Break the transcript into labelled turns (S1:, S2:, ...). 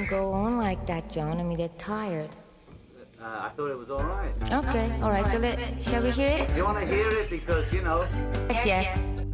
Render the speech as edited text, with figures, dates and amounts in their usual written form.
S1: can't go on like that, John. I mean, they're tired.
S2: I thought it was all right.
S1: Okay, all right. So shall we hear it?
S2: You want to hear it because, you know...
S1: Yes, yes.